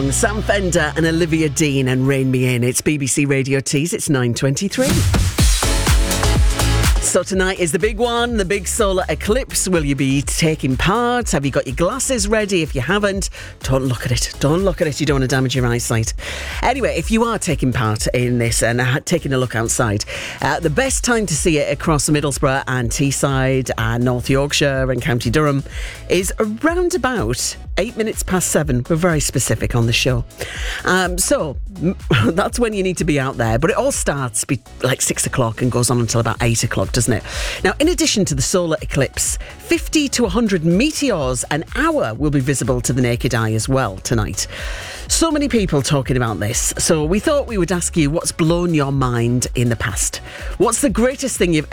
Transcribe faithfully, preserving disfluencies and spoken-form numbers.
Sam Fender and Olivia Dean and Rain Me In. It's B B C Radio Tees. It's nine twenty-three. So tonight is the big one, the big solar eclipse. Will you be taking part? Have you got your glasses ready? If you haven't, don't look at it. Don't look at it. You don't want to damage your eyesight. Anyway, if you are taking part in this and uh, taking a look outside, uh, the best time to see it across Middlesbrough and Teesside and North Yorkshire and County Durham is around about eight minutes past seven. We're very specific on the show. Um, so that's when you need to be out there. But it all starts be like six o'clock and goes on until about eight o'clock, doesn't it? Now, in addition to the solar eclipse, fifty to one hundred meteors an hour will be visible to the naked eye as well tonight. So many people talking about this. So we thought we would ask you what's blown your mind in the past. What's the greatest thing you've